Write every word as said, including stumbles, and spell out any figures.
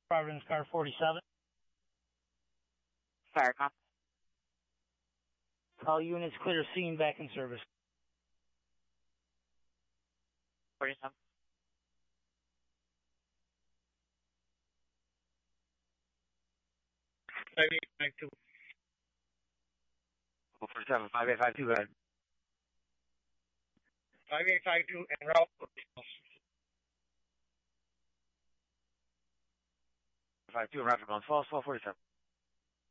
Providence car forty-seven. Fire cop. All units clear scene, back in service. forty-seven. five eight five two. forty-seven, five eight five two, go ahead. five eight five two and route. five two and route for Falls, twelve forty-seven.